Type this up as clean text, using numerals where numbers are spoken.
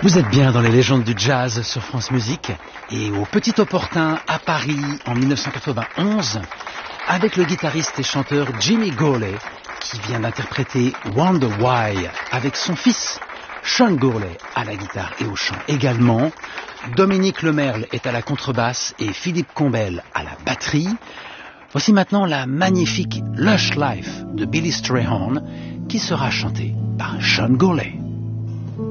Vous êtes bien dans les légendes du jazz sur France Musique et au Petit Opportun à Paris en 1991 avec le guitariste et chanteur Jimmy Gourley qui vient d'interpréter Wonder Why avec son fils Sean Gourley à la guitare et au chant également. Dominique Lemerle est à la contrebasse et Philippe Combel à la batterie. Voici maintenant la magnifique Lush Life de Billy Strayhorn qui sera chantée par Sean Gourley.